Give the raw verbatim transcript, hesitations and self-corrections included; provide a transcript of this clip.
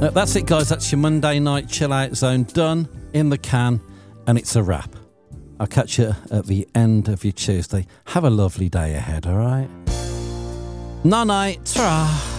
Uh, that's it, guys. That's your Monday night chill out zone done in the can, and it's a wrap. I'll catch you at the end of your Tuesday. Have a lovely day ahead, all right? Night night. Ta-ra.